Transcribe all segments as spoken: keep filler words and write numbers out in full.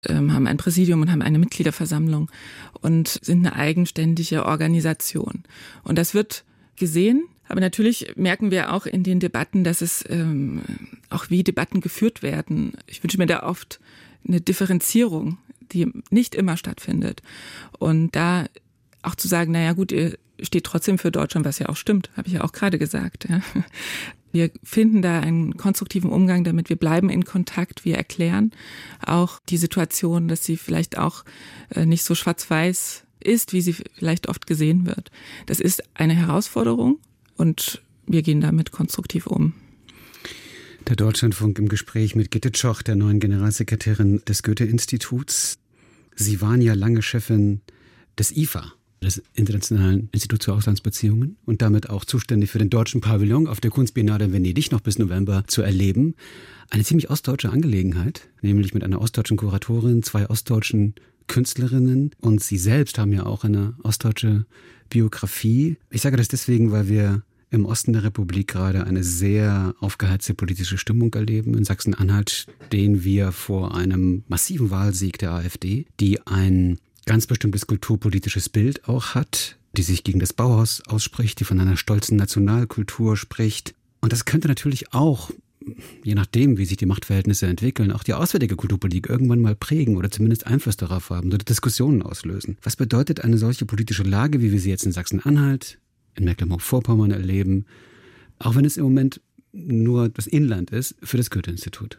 ähm, haben ein Präsidium und haben eine Mitgliederversammlung und sind eine eigenständige Organisation. Und das wird gesehen. Aber natürlich merken wir auch in den Debatten, dass es ähm, auch wie Debatten geführt werden. Ich wünsche mir da oft eine Differenzierung, die nicht immer stattfindet. Und da auch zu sagen, naja gut, ihr steht trotzdem für Deutschland, was ja auch stimmt, habe ich ja auch gerade gesagt. Ja. Wir finden da einen konstruktiven Umgang damit, wir bleiben in Kontakt, wir erklären auch die Situation, dass sie vielleicht auch äh, nicht so schwarz-weiß ist, wie sie vielleicht oft gesehen wird. Das ist eine Herausforderung. Und wir gehen damit konstruktiv um. Der Deutschlandfunk im Gespräch mit Gitte Tschoch, der neuen Generalsekretärin des Goethe-Instituts. Sie waren ja lange Chefin des I F A, des Internationalen Instituts für Auslandsbeziehungen, und damit auch zuständig für den deutschen Pavillon auf der Kunstbiennale in Venedig noch bis November zu erleben. Eine ziemlich ostdeutsche Angelegenheit, nämlich mit einer ostdeutschen Kuratorin, zwei ostdeutschen Künstlerinnen, und Sie selbst haben ja auch eine ostdeutsche Biografie. Ich sage das deswegen, weil wir im Osten der Republik gerade eine sehr aufgeheizte politische Stimmung erleben. In Sachsen-Anhalt stehen wir vor einem massiven Wahlsieg der AfD, die ein ganz bestimmtes kulturpolitisches Bild auch hat, die sich gegen das Bauhaus ausspricht, die von einer stolzen Nationalkultur spricht. Und das könnte natürlich auch, je nachdem, wie sich die Machtverhältnisse entwickeln, auch die auswärtige Kulturpolitik irgendwann mal prägen oder zumindest Einfluss darauf haben oder Diskussionen auslösen. Was bedeutet eine solche politische Lage, wie wir sie jetzt in Sachsen-Anhalt, in Mecklenburg-Vorpommern erleben, auch wenn es im Moment nur das Inland ist, für das Goethe-Institut?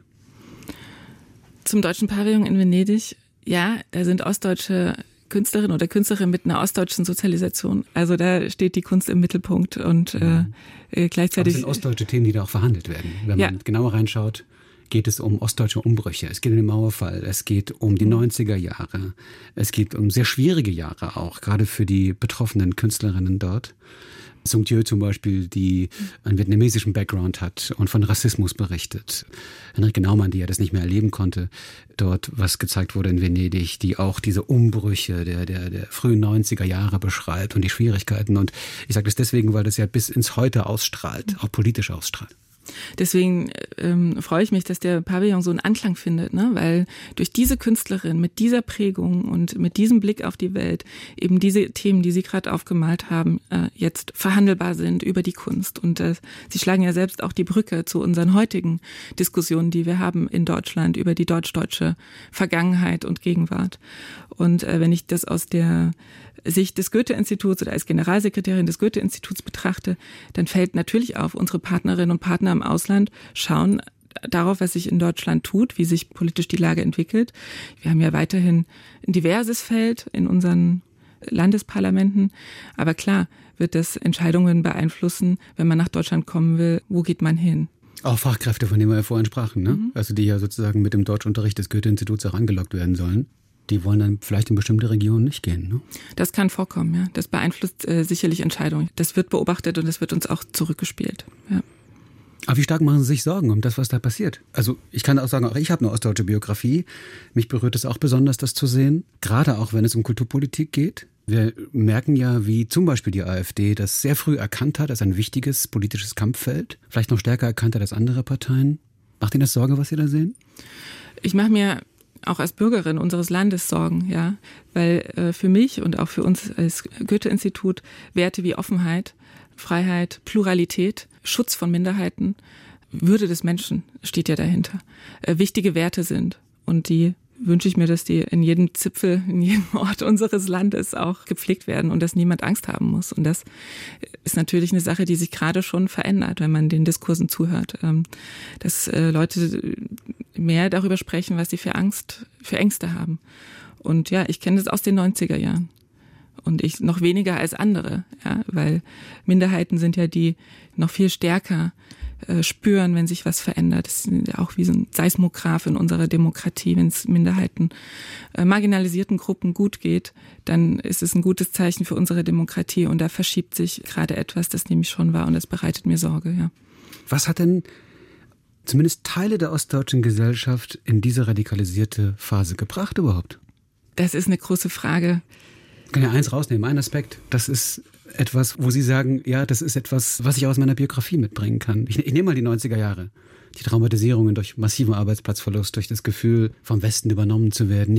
Zum Deutschen Pavillon in Venedig, ja, da sind ostdeutsche Künstlerinnen oder Künstlerinnen mit einer ostdeutschen Sozialisation. Also da steht die Kunst im Mittelpunkt und äh, äh, gleichzeitig... Aber es sind ostdeutsche Themen, die da auch verhandelt werden. Wenn ja. man genauer reinschaut, geht es um ostdeutsche Umbrüche. Es geht um den Mauerfall, es geht um die neunziger Jahre. Es geht um sehr schwierige Jahre auch, gerade für die betroffenen Künstlerinnen dort. Sung Dieu zum Beispiel, die einen vietnamesischen Background hat und von Rassismus berichtet. Henrike Naumann, die ja das nicht mehr erleben konnte, dort, was gezeigt wurde in Venedig, die auch diese Umbrüche der, der, der frühen neunziger Jahre beschreibt und die Schwierigkeiten. Und ich sage das deswegen, weil das ja bis ins Heute ausstrahlt, auch politisch ausstrahlt. Deswegen ähm, freue ich mich, dass der Pavillon so einen Anklang findet, ne? Weil durch diese Künstlerin mit dieser Prägung und mit diesem Blick auf die Welt eben diese Themen, die Sie gerade aufgemalt haben, äh, jetzt verhandelbar sind über die Kunst. Und äh, Sie schlagen ja selbst auch die Brücke zu unseren heutigen Diskussionen, die wir haben in Deutschland über die deutsch-deutsche Vergangenheit und Gegenwart. Und äh, wenn ich das aus der Sicht des Goethe-Instituts oder als Generalsekretärin des Goethe-Instituts betrachte, dann fällt natürlich auf, unsere Partnerinnen und Partner im Ausland schauen darauf, was sich in Deutschland tut, wie sich politisch die Lage entwickelt. Wir haben ja weiterhin ein diverses Feld in unseren Landesparlamenten. Aber klar wird das Entscheidungen beeinflussen, wenn man nach Deutschland kommen will, wo geht man hin? Auch Fachkräfte, von denen wir ja vorhin sprachen, ne? Mhm. Also die ja sozusagen mit dem Deutschunterricht des Goethe-Instituts auch angelockt werden sollen. Die wollen dann vielleicht in bestimmte Regionen nicht gehen, ne? Das kann vorkommen, ja. Das beeinflusst äh, sicherlich Entscheidungen. Das wird beobachtet und das wird uns auch zurückgespielt, ja. Aber wie stark machen Sie sich Sorgen um das, was da passiert? Also ich kann auch sagen, auch ich habe eine ostdeutsche Biografie. Mich berührt es auch besonders, das zu sehen. Gerade auch, wenn es um Kulturpolitik geht. Wir merken ja, wie zum Beispiel die AfD das sehr früh erkannt hat als ein wichtiges politisches Kampffeld. Vielleicht noch stärker erkannt hat als andere Parteien. Macht Ihnen das Sorge, was Sie da sehen? Ich mache mir auch als Bürgerin unseres Landes Sorgen, ja, weil äh, für mich und auch für uns als Goethe-Institut Werte wie Offenheit, Freiheit, Pluralität, Schutz von Minderheiten, Würde des Menschen steht ja dahinter, äh, wichtige Werte sind. Und die wünsche ich mir, dass die in jedem Zipfel, in jedem Ort unseres Landes auch gepflegt werden und dass niemand Angst haben muss. Und das ist natürlich eine Sache, die sich gerade schon verändert, wenn man den Diskursen zuhört. Dass Leute mehr darüber sprechen, was sie für Angst, für Ängste haben. Und ja, ich kenne das aus den neunziger Jahren. Und ich noch weniger als andere, ja, weil Minderheiten sind ja die noch viel stärker spüren, wenn sich was verändert. Das ist ja auch wie so ein Seismograph in unserer Demokratie. Wenn es Minderheiten, äh, marginalisierten Gruppen gut geht, dann ist es ein gutes Zeichen für unsere Demokratie. Und da verschiebt sich gerade etwas, das nehme ich schon wahr und das bereitet mir Sorge, ja. Was hat denn zumindest Teile der ostdeutschen Gesellschaft in diese radikalisierte Phase gebracht überhaupt? Das ist eine große Frage. Ich kann ja eins rausnehmen, ein Aspekt. Das ist etwas, wo Sie sagen, ja, das ist etwas, was ich aus meiner Biografie mitbringen kann. Ich, ich nehme mal die neunziger Jahre. Die Traumatisierungen durch massiven Arbeitsplatzverlust, durch das Gefühl, vom Westen übernommen zu werden,